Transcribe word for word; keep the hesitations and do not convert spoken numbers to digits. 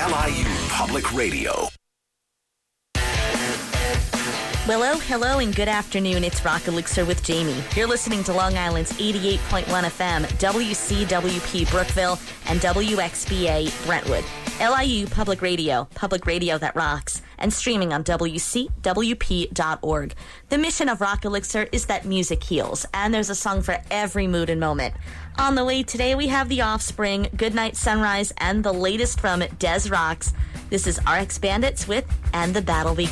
L I U Public Radio. Hello, hello, and good afternoon. It's Rock Elixir with Jamie. You're listening to Long Island's eighty-eight point one F M, W C W P Brookville, and W X B A Brentwood. L I U Public Radio, public radio that rocks, and streaming on W C W P dot org. The mission of Rock Elixir is that music heals, and there's a song for every mood and moment. On the way today, we have The Offspring, Goodnight Sunrise, and the latest from Des Rocks. This is R X Bandits with And the Battle Began.